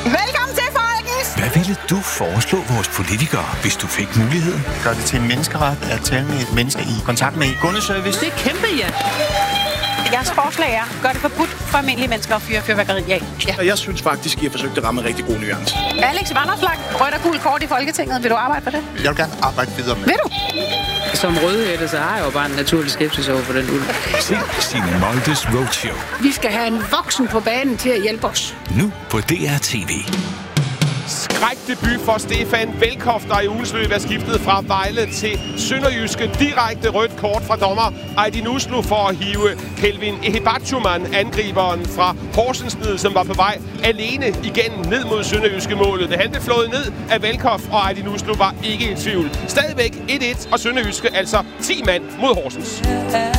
Velkommen til, folkens! Hvad ville du foreslå vores politikere, hvis du fik muligheden? Gør det til en menneskeret at tale med et menneske i kontakt med kundeservice. Det er kæmpe, ja. Jeres forslag er, gør det forbudt for almindelige mennesker at fyre fyrværkeri af. Ja. Og jeg synes faktisk, I har forsøgt at ramme en rigtig god nuance. Alex Vanopslagh, rødt og gult kort i Folketinget. Vil du arbejde for det? Jeg vil gerne arbejde videre med. Vil du? Som rødhætte, så har jeg jo bare en naturlig skepsis over for den ulv. Se Signe Moldes Roadshow. Vi skal have en voksen på banen til at hjælpe os. Nu på DRTV. Skrækdebut for Stefan Velkoff, der i ugens løb er skiftet fra Vejle til Sønderjyske. Direkte rødt kort fra dommer Aydin Uslu for at hive Kelvin Ehibachuman, angriberen fra Horsens, som var på vej alene igen ned mod Sønderjyske målet. Da han blev flået ned af Velkoff, og Aydin Uslu var ikke i tvivl. Stadigvæk 1-1, og Sønderjyske altså 10 mand mod Horsens.